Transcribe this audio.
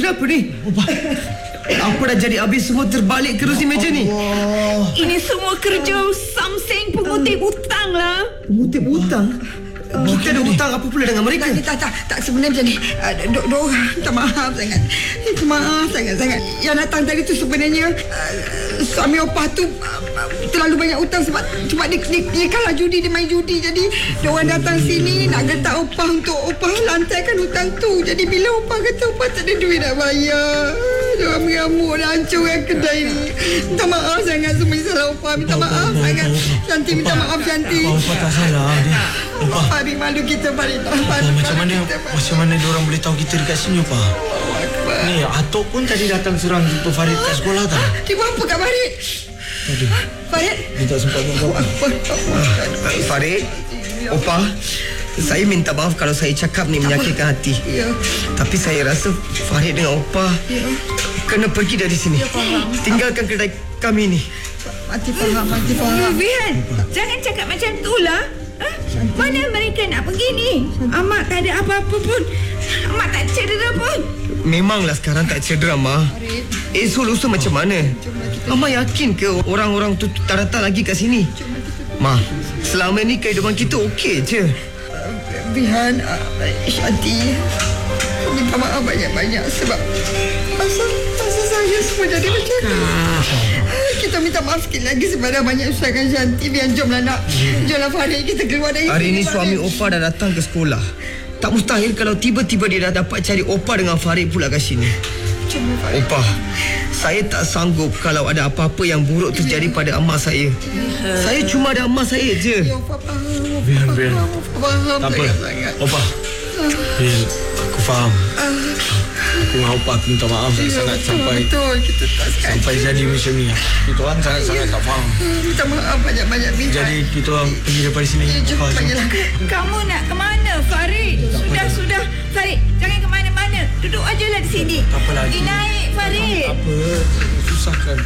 Kenapa ni? Apa dah jadi habis semua terbalik kerusi meja ni? Ini semua kerja Samseng pengutip hutang lah. Pengutip hutang? Kita ada hutang apa pula dengan mereka? Tak sebenarnya macam ni. Minta maaf sangat. Maaf sangat-sangat. Yang datang tadi tu sebenarnya suami opah tu terlalu banyak hutang sebab dia kalah judi, dia main judi. Jadi diorang datang sini nak getak opah untuk opah lantaikan hutang tu. Jadi bila opah kata opah tak ada duit nak bayar, diorang mengamuk dan hancurkan kedai ni. Minta maaf sangat, semua salah opah. Minta maaf sangat. Shanti minta maaf Shanti. Opah tak salah dia. Farid, malu kita Farid. Macam mana diorang boleh tahu kita dekat sini, Opah? Ni Atok pun tadi datang serang jumpa Farid kat sekolah tau. Dia buat apa kat Farid? Farid? Dia tak sempat buat apa. Farid, Opah, saya minta maaf kalau saya cakap ni menyakitkan hati. Ya. Tapi saya rasa Farid dengan Opah kena pergi dari sini. Tinggalkan kedai kami ni. Mati faham. Bihan, jangan cakap macam tu lah. Mana mereka nak pergi ni? Amak tak ada apa-apa pun. Amak tak cedera pun. Memanglah sekarang tak cedera, Ma. Esok lusa macam mana? Mama yakin ke orang-orang tu tak datang lagi kat sini? Ma, selama ni kehidupan kita okey je. Bihan, Shanti, minta maaf banyak-banyak sebab pasal saya semua jadi macam ni. Kita minta maaf sikit lagi sebab dah banyak usahakan Shanti. Bihan, jomlah Farid, kita keluar dari sini. Hari ni suami Opah dah datang ke sekolah. Tak mustahil kalau tiba-tiba dia dah dapat cari Opah dengan Farid pula kat sini. Opah, saya tak sanggup kalau ada apa-apa yang buruk terjadi pada amak saya. Saya cuma ada amak saya je. Ya, Opah faham. Bihan. Faham Tak apa. sangat. Opah. Bihan, aku faham. Aku dengan Opah aku minta maaf sangat sampai Betul, kita tak sampai jadi macam ni. Kita orang sangat-sangat tak faham. minta maaf banyak-banyak, Bihan. Jadi kita orang pergi daripada sini. Opah, jom. Kamu nak ke mana, Farid? Sudah. Farid, jangan ke mana-mana. Duduk aja lah di sini. Tak apa lagi. Naik, Farid. Apa? Susahkan.